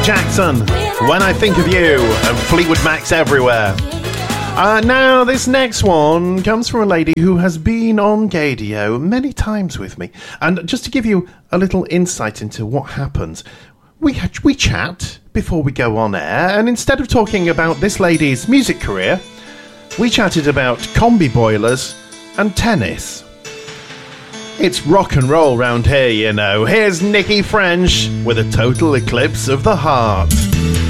Jackson, When I Think of You, and Fleetwood Mac's Everywhere. Now, this next one comes from a lady who has been on Gaydio many times with me. And just to give you a little insight into what happens, we chat before we go on air, and instead of talking about this lady's music career, we chatted about combi boilers and tennis. It's rock and roll round here, you know. Here's Nikki French with a Total Eclipse of the Heart.